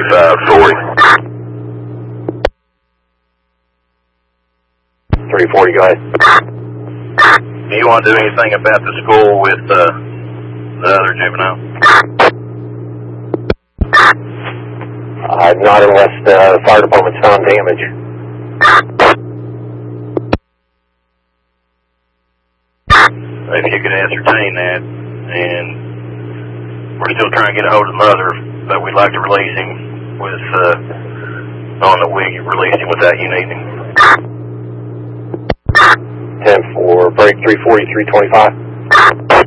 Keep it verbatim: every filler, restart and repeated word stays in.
thirty-five forty. three forty, go ahead. Do you want to do anything about the school with uh, the other juvenile? Uh, not unless the fire department's found damage. If you could ascertain that, and we're still trying to get a hold of the mother, but we'd like to release him with, uh, knowing that we released him without you needing him. ten four, break three forty, three twenty-five.